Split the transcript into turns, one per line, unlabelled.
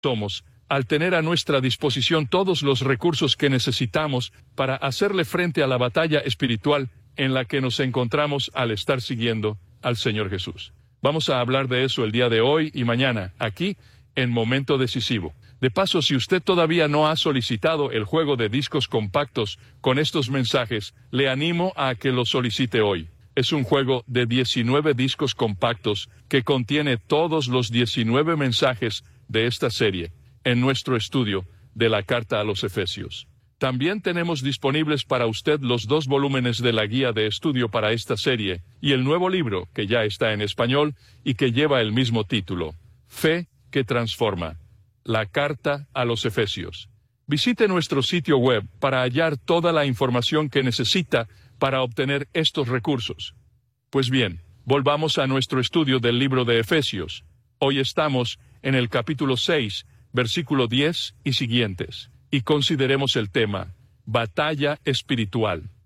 somos, al tener a nuestra disposición todos los recursos que necesitamos para hacerle frente a la batalla espiritual en la que nos encontramos al estar siguiendo al Señor Jesús. Vamos a hablar de eso el día de hoy y mañana, aquí, en Momento Decisivo. De paso, si usted todavía no ha solicitado el juego de discos compactos con estos mensajes, le animo a que lo solicite hoy. Es un juego de 19 discos compactos que contiene todos los 19 mensajes de esta serie en nuestro estudio de la Carta a los Efesios. También tenemos disponibles para usted los 2 volúmenes de la guía de estudio para esta serie y el nuevo libro que ya está en español y que lleva el mismo título, Fe que Transforma, la Carta a los Efesios. Visite nuestro sitio web para hallar toda la información que necesita para obtener estos recursos. Pues bien, volvamos a nuestro estudio del libro de Efesios. Hoy estamos en el capítulo 6, versículo 10 y siguientes, y consideremos el tema, batalla espiritual.